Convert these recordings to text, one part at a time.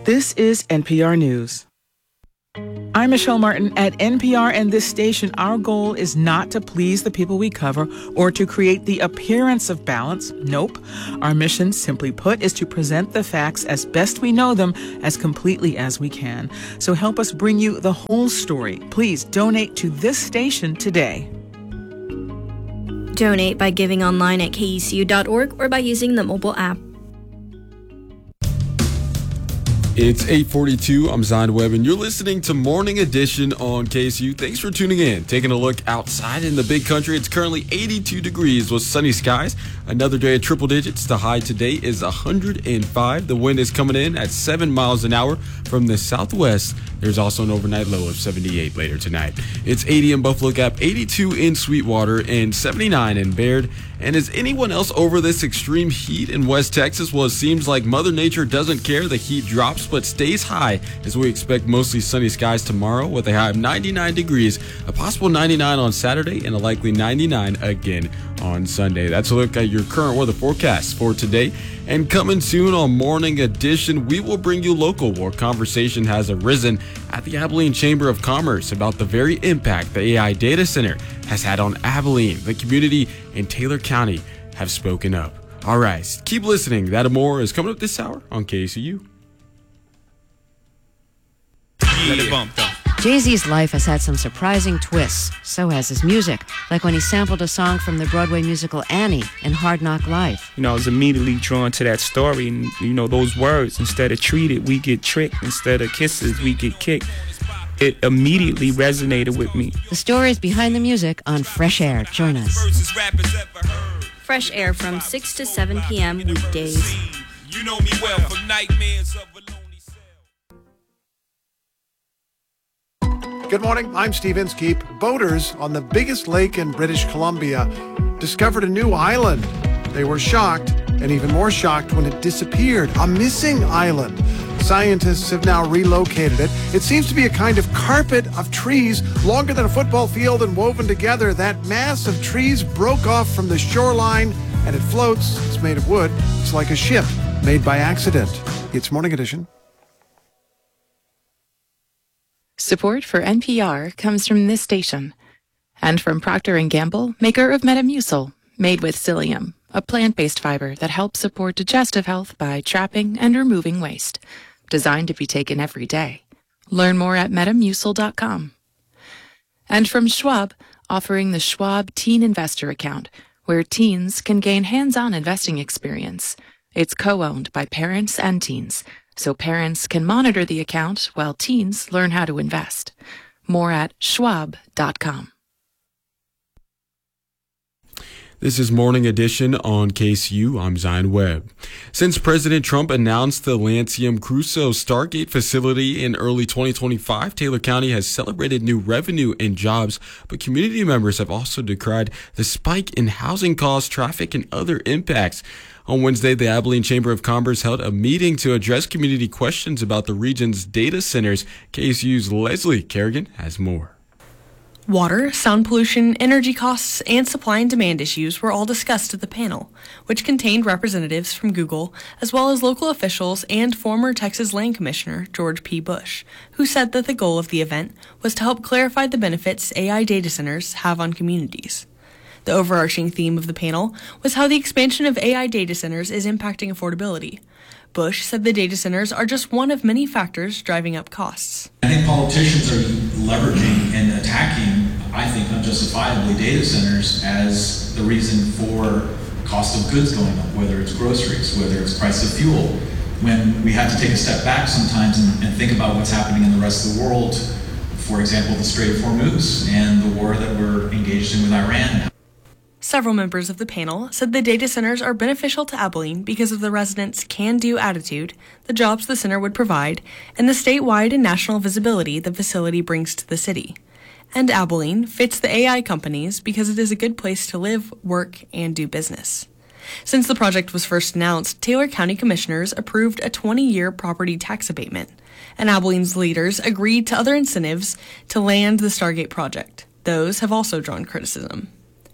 This is NPR News. I'm Michelle Martin. At NPR and this station, our goal is not to please the people we cover or to create the appearance of balance. Nope. Our mission, simply put, is to present the facts as best we know them as completely as we can. So help us bring you the whole story. Please donate to this station today. Donate by giving online at KECU.org or by using the mobile app. It's 8:42. I'm Zion Webb, and you're listening to Morning Edition on KSU. Thanks for tuning in. Taking a look outside in the big country. It's currently 82 degrees with sunny skies. Another day of triple digits. The high today is 105. The wind is coming in at 7 miles an hour from the southwest. There's also an overnight low of 78 later tonight. It's 80 in Buffalo Gap, 82 in Sweetwater, and 79 in Baird. And is anyone else over this extreme heat in West Texas? Well, it seems like Mother Nature doesn't care. The heat drops but stays high as we expect mostly sunny skies tomorrow with a high of 99 degrees, a possible 99 on Saturday, and a likely 99 again on Sunday. That's a look at your current weather forecast for today. And coming soon on Morning Edition, we will bring you local, where conversation has arisen at the Abilene Chamber of Commerce about the very impact the AI data center has had on Abilene. The community in Taylor County have spoken up. All right, keep listening. That and more is coming up this hour on KSU. Let it bump, though. Jay-Z's life has had some surprising twists. So has his music, like when he sampled a song from the Broadway musical Annie in Hard Knock Life. I was immediately drawn to that story, and, those words, instead of treated, we get tricked. Instead of kisses, we get kicked. It immediately resonated with me. The stories behind the music on Fresh Air. Join us. Fresh Air from 6 to 7 p.m. weekdays. You know me well from nightmares of a lonely cell. Good morning, I'm Steve Inskeep. Boaters on the biggest lake in British Columbia discovered a new island. They were shocked, and even more shocked when it disappeared. A missing island. Scientists have now relocated it. It seems to be a kind of carpet of trees longer than a football field and woven together. That mass of trees broke off from the shoreline and it floats. It's made of wood. It's like a ship made by accident. It's Morning Edition. Support for NPR comes from this station and from Procter & Gamble, maker of Metamucil, made with psyllium, a plant-based fiber that helps support digestive health by trapping and removing waste. Designed to be taken every day. Learn more at metamucil.com. And from Schwab, offering the Schwab Teen Investor Account, where teens can gain hands-on investing experience. It's co-owned by parents and teens, so parents can monitor the account while teens learn how to invest. More at schwab.com. This is Morning Edition on KSU. I'm Zion Webb. Since President Trump announced the Lancium Crusoe Stargate facility in early 2025, Taylor County has celebrated new revenue and jobs, but community members have also decried the spike in housing costs, traffic, and other impacts. On Wednesday, the Abilene Chamber of Commerce held a meeting to address community questions about the region's data centers. KSU's Leslie Kerrigan has more. Water, sound pollution, energy costs, and supply and demand issues were all discussed at the panel, which contained representatives from Google, as well as local officials and former Texas Land Commissioner George P. Bush, who said that the goal of the event was to help clarify the benefits AI data centers have on communities. The overarching theme of the panel was how the expansion of AI data centers is impacting affordability. Bush said the data centers are just one of many factors driving up costs. I think politicians are leveraging and attacking, I think unjustifiably, data centers as the reason for cost of goods going up, whether it's groceries, whether it's price of fuel, when we have to take a step back sometimes and think about what's happening in the rest of the world. For example, the Strait of Hormuz and the war that we're engaged in with Iran. Several members of the panel said the data centers are beneficial to Abilene because of the residents' can-do attitude, the jobs the center would provide, and the statewide and national visibility the facility brings to the city. And Abilene fits the AI companies because it is a good place to live, work, and do business. Since the project was first announced, Taylor County commissioners approved a 20-year property tax abatement, and Abilene's leaders agreed to other incentives to land the Stargate project. Those have also drawn criticism.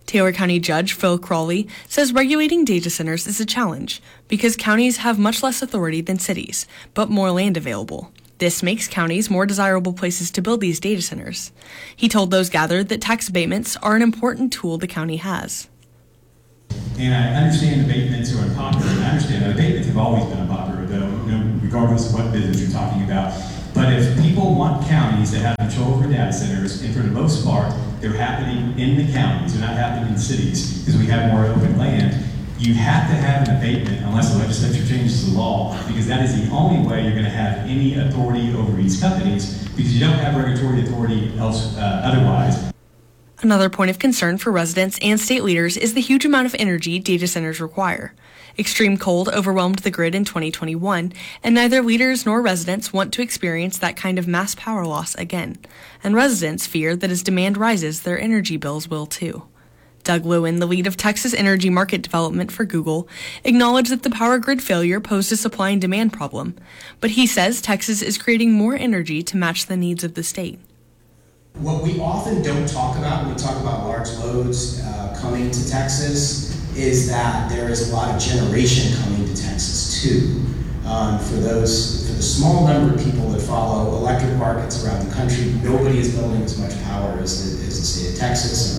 Taylor County Judge Phil Crawley says regulating data centers is a challenge because counties have much less authority than cities, but more land available. This makes counties more desirable places to build these data centers. He told those gathered that tax abatements are an important tool the county has. And I understand abatements are unpopular, and I understand that abatements have always been unpopular, though, regardless of what business you're talking about. But if people want counties that have control over data centers, and for the most part, they're happening in the counties, they're not happening in cities, because we have more open land, you have to have an abatement unless the legislature changes the law, because that is the only way you're going to have any authority over these companies, because you don't have regulatory authority otherwise. Another point of concern for residents and state leaders is the huge amount of energy data centers require. Extreme cold overwhelmed the grid in 2021, and neither leaders nor residents want to experience that kind of mass power loss again. And residents fear that as demand rises, their energy bills will too. Doug Lewin, the lead of Texas Energy Market Development for Google, acknowledged that the power grid failure posed a supply and demand problem, but he says Texas is creating more energy to match the needs of the state. What we often don't talk about when we talk about large loads coming to Texas is that there is a lot of generation coming to Texas too. For the small number of people that follow electric markets around the country, nobody is building as much power as the state of Texas.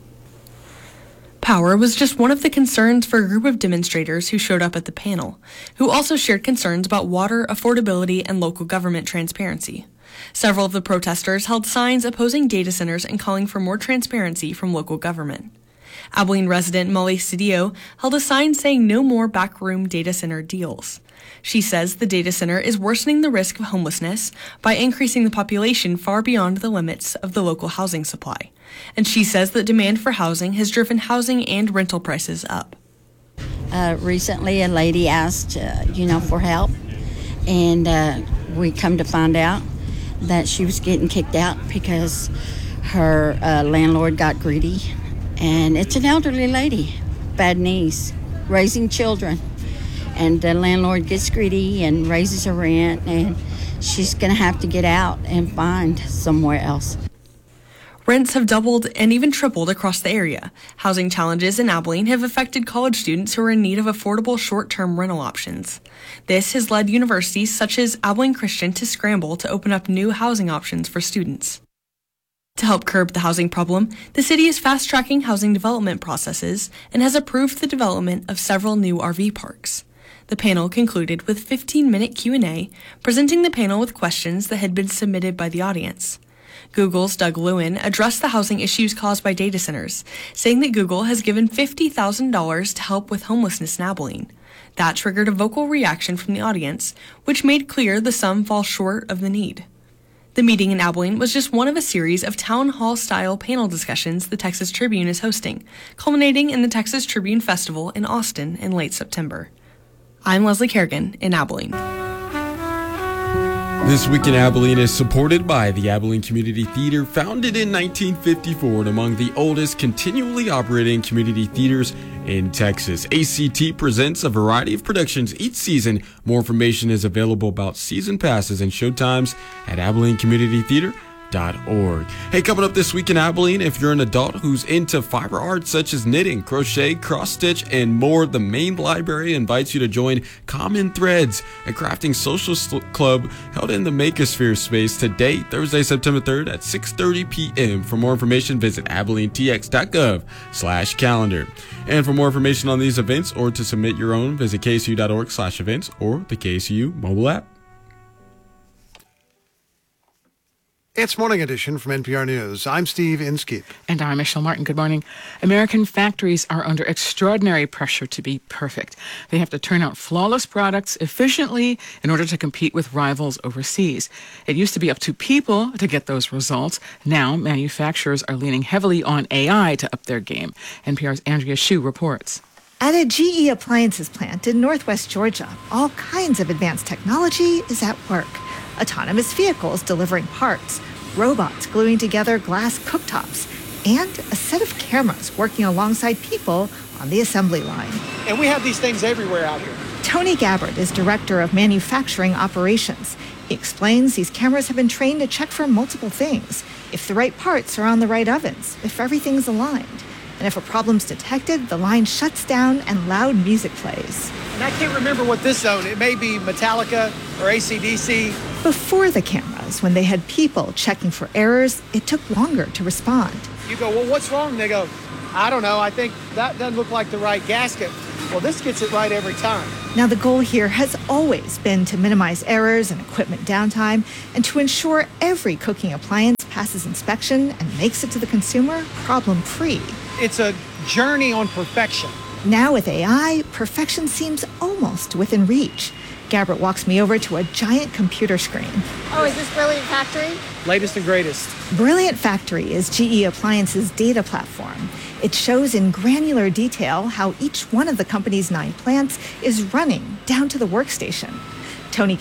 Power was just one of the concerns for a group of demonstrators who showed up at the panel, who also shared concerns about water affordability and local government transparency. Several of the protesters held signs opposing data centers and calling for more transparency from local government. Abilene resident Molly Cedillo held a sign saying no more backroom data center deals. She says the data center is worsening the risk of homelessness by increasing the population far beyond the limits of the local housing supply. And she says that demand for housing has driven housing and rental prices up. Recently, a lady asked, for help, and we come to find out that she was getting kicked out because her landlord got greedy. And it's an elderly lady, bad knees, raising children. And the landlord gets greedy and raises her rent, and she's going to have to get out and find somewhere else. Rents have doubled and even tripled across the area. Housing challenges in Abilene have affected college students who are in need of affordable short-term rental options. This has led universities such as Abilene Christian to scramble to open up new housing options for students. To help curb the housing problem, the city is fast-tracking housing development processes and has approved the development of several new RV parks. The panel concluded with 15-minute Q&A, presenting the panel with questions that had been submitted by the audience. Google's Doug Lewin addressed the housing issues caused by data centers, saying that Google has given $50,000 to help with homelessness in Abilene. That triggered a vocal reaction from the audience, which made clear the sum falls short of the need. The meeting in Abilene was just one of a series of town hall-style panel discussions the Texas Tribune is hosting, culminating in the Texas Tribune Festival in Austin in late September. I'm Leslie Kerrigan in Abilene. This Week in Abilene is supported by the Abilene Community Theater, founded in 1954 and among the oldest continually operating community theaters in Texas. ACT presents a variety of productions each season. More information is available about season passes and showtimes at AbileneCommunityTheater.org. Hey, coming up this week in Abilene, if you're an adult who's into fiber arts such as knitting, crochet, cross stitch, and more, the Main Library invites you to join Common Threads, a crafting social club held in the Makeosphere space today, Thursday, September 3rd at 6:30 p.m. For more information, visit AbileneTX.gov/calendar. And for more information on these events or to submit your own, visit KSU.org/events or the KSU mobile app. It's Morning Edition from NPR News. I'm Steve Inskeep. And I'm Michelle Martin. Good morning. American factories are under extraordinary pressure to be perfect. They have to turn out flawless products efficiently in order to compete with rivals overseas. It used to be up to people to get those results. Now, manufacturers are leaning heavily on AI to up their game. NPR's Andrea Hsu reports. At a GE Appliances plant in Northwest Georgia, all kinds of advanced technology is at work. Autonomous vehicles delivering parts, robots gluing together glass cooktops, and a set of cameras working alongside people on the assembly line. And we have these things everywhere out here. Tony Gabbard is director of manufacturing operations. He explains these cameras have been trained to check for multiple things, if the right parts are on the right ovens, if everything's aligned. And if a problem's detected, the line shuts down and loud music plays. And I can't remember what this zone, it may be Metallica or AC/DC. Before the cameras, when they had people checking for errors, it took longer to respond. You go, well, what's wrong? They go, I don't know, I think that doesn't look like the right gasket. Well, this gets it right every time. Now, the goal here has always been to minimize errors and equipment downtime and to ensure every cooking appliance passes inspection and makes it to the consumer problem-free. It's a journey on perfection. Now with AI, perfection seems almost within reach. Gabbert walks me over to a giant computer screen. Oh, is this Brilliant Factory? Latest and greatest. Brilliant Factory is GE Appliances' data platform. It shows in granular detail how each one of the company's 9 plants is running down to the workstation. Tony